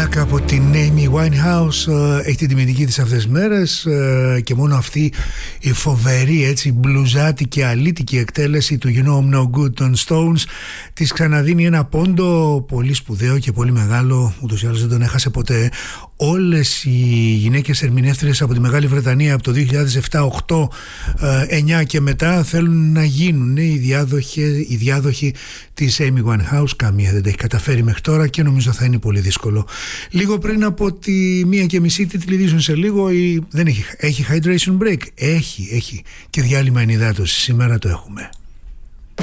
Από την Amy Winehouse, έχει την τιμητική της αυτές τις μέρες, και μόνο αυτή η φοβερή, έτσι, μπλουζάτικη, αλήτικη εκτέλεση του You Know I'm No Good των Stones της ξαναδίνει ένα πόντο πολύ σπουδαίο και πολύ μεγάλο, ούτως ή άλλως δεν τον έχασε ποτέ. Όλες οι γυναίκες ερμηνεύτριες από τη Μεγάλη Βρετανία από το 2007, 8, 9 και μετά θέλουν να γίνουν οι διάδοχοι της Amy Winehouse. Καμία δεν τα έχει καταφέρει μέχρι τώρα και νομίζω θα είναι πολύ δύσκολο. Λίγο πριν από τη 1:30 τη τηλεβίζουν σε λίγο, δεν έχει hydration break. Έχει και διάλειμμα ενυδάτωσης. Σήμερα το έχουμε.